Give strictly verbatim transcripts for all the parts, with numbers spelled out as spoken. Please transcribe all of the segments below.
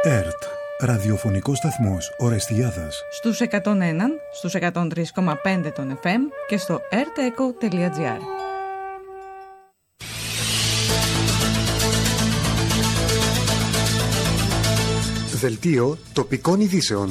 ΕΡΤ, ραδιοφωνικός σταθμός Ορεστιάδας. Στους εκατόν ένα, στους εκατόν τρία κόμμα πέντε των εφ εμ και στο ερτεκο τελεία τζι άρ. Δελτίο τοπικών ειδήσεων.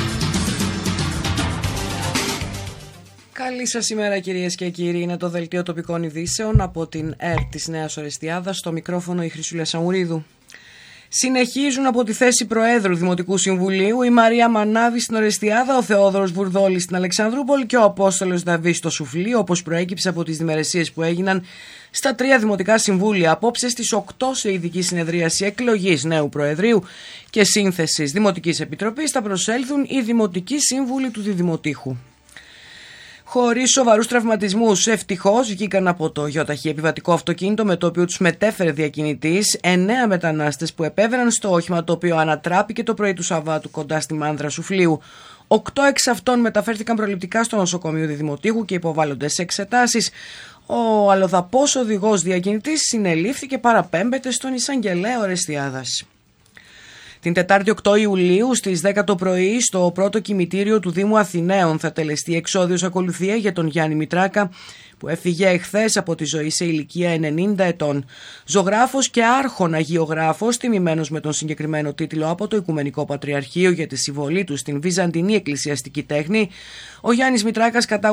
Καλή σας ημέρα κυρίες και κύριοι, είναι το Δελτίο τοπικών ειδήσεων από την ΕΡΤ της Νέας Ορεστιάδας, στο μικρόφωνο η Χρυσούλα Σαμουρίδου. Συνεχίζουν από τη θέση Προέδρου Δημοτικού Συμβουλίου η Μαρία Μανάβη στην Ορεστιάδα, ο Θεόδωρος Βουρδόλης στην Αλεξανδρούπολη και ο Απόστολος Δαβής στο Σουφλί, όπως προέκυψε από τις διμερεσίες που έγιναν στα τρία δημοτικά συμβούλια. Απόψε στις οκτώ σε ειδική συνεδρίαση εκλογής νέου Προεδρείου και σύνθεσης Δημοτικής Επιτροπής θα προσέλθουν οι Δημοτικοί Σύμβουλοι του Διδημοτήχου. Χωρίς σοβαρούς τραυματισμούς, ευτυχώς βγήκαν από το γιοταχή επιβατικό αυτοκίνητο με το οποίο τους μετέφερε διακινητής εννέα μετανάστες που επέβαιναν στο όχημα το οποίο ανατράπηκε το πρωί του Σαββάτου κοντά στη Μάνδρα Σουφλίου. Οκτώ εξ αυτών μεταφέρθηκαν προληπτικά στο νοσοκομείο Διδημοτήχου και υποβάλλονται σε εξετάσεις. Ο αλλοδαπός οδηγός διακινητής συνελήφθη και παραπέμπεται στον εισαγγελέα Ορεστιάδας. Την Τετάρτη οκτώ Ιουλίου στις δέκα το πρωί στο πρώτο κημητήριο του Δήμου Αθηναίων θα τελεστεί εξόδιος ακολουθία για τον Γιάννη Μητράκα που έφυγε εχθές από τη ζωή σε ηλικία ενενήντα ετών. Ζωγράφος και άρχον αγιογράφος, τιμημένος με τον συγκεκριμένο τίτλο από το Οικουμενικό Πατριαρχείο για τη συμβολή του στην βυζαντινή εκκλησιαστική τέχνη, ο Γιάννης Μητράκας κατά